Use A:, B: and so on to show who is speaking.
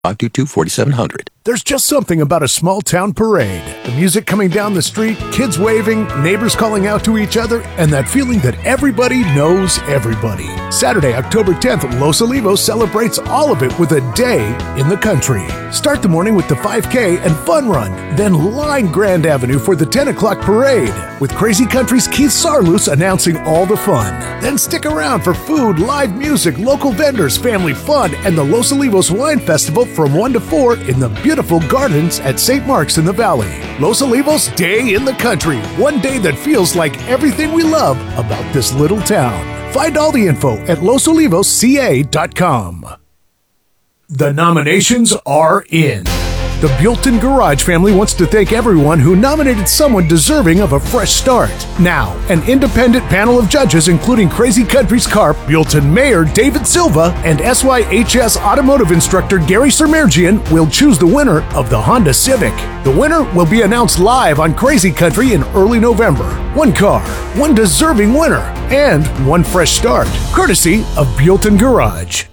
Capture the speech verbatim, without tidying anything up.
A: five two two, four seven zero zero.
B: There's just something about a small town parade. The music coming down the street, kids waving, neighbors calling out to each other, and that feeling that everybody knows everybody. Saturday, October tenth, Los Olivos celebrates all of it with a day in the country. Start the morning with the five K and fun run, then line Grand Avenue for the ten o'clock parade, with Crazy Country's Keith Sarloos announcing all the fun. Then stick around for food, live music, local vendors, family fun, and the Los Olivos Wine Festival from one to four in the beautiful gardens at Saint Mark's in the Valley. Los Olivos Day in the Country. One day that feels like everything we love about this little town. Find all the info at los olivos c a dot com. The nominations are in. The Buellton Garage family wants to thank everyone who nominated someone deserving of a fresh start. Now, an independent panel of judges, including Crazy Country's Carp, Buellton Mayor David Silva, and S Y H S automotive instructor Gary Sermergian, will choose the winner of the Honda Civic. The winner will be announced live on Crazy Country in early November. One car, one deserving winner, and one fresh start, courtesy of Buellton Garage.